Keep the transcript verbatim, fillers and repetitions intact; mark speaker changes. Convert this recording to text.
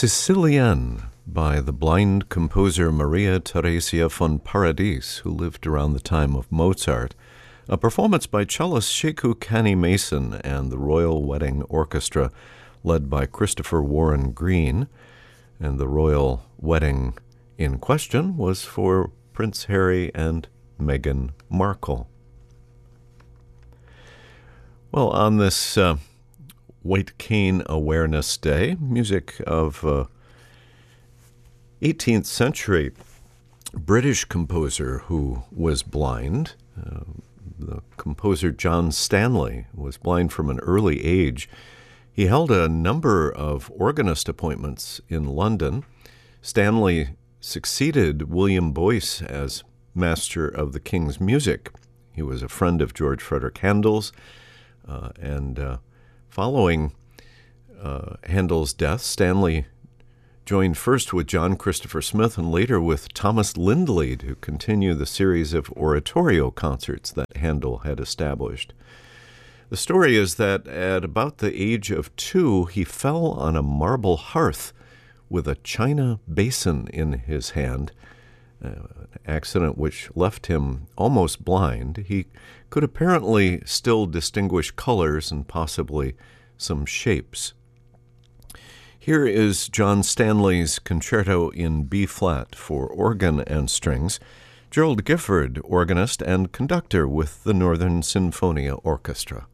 Speaker 1: Sicilienne by the blind composer Maria Theresia von Paradis, who lived around the time of Mozart. A performance by cellist Sheku Canny Mason and the Royal Wedding Orchestra, led by Christopher Warren Green. And the royal wedding in question was for Prince Harry and Meghan Markle. Well, on this uh, White Cane Awareness Day, music of uh, eighteenth century British composer who was blind. Uh, the composer John Stanley was blind from an early age. He held a number of organist appointments in London. Stanley succeeded William Boyce as Master of the King's Music. He was a friend of George Frederick Handel's, uh, and uh, following uh, Handel's death, Stanley joined first with John Christopher Smith and later with Thomas Lindley to continue the series of oratorio concerts that Handel had established. The story is that at about the age of two, he fell on a marble hearth with a china basin in his hand, uh, an accident which left him almost blind. He could apparently still distinguish colors and possibly some shapes. Here is John Stanley's Concerto in B-flat for organ and strings, Gerald Gifford, organist and conductor with the Northern Sinfonia Orchestra.